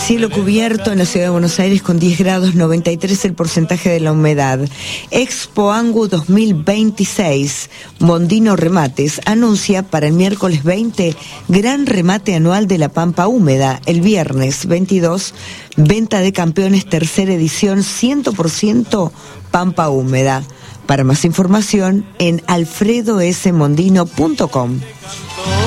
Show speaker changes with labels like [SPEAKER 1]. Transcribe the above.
[SPEAKER 1] Cielo cubierto en la ciudad de Buenos Aires con 10 grados, 93 el porcentaje de la humedad. Expo Angu 2026, Mondino Remates, anuncia para el miércoles 20, gran remate anual de la Pampa Húmeda. El viernes 22, venta de campeones, tercera edición, 100% Pampa Húmeda. Para más información en alfredosmondino.com.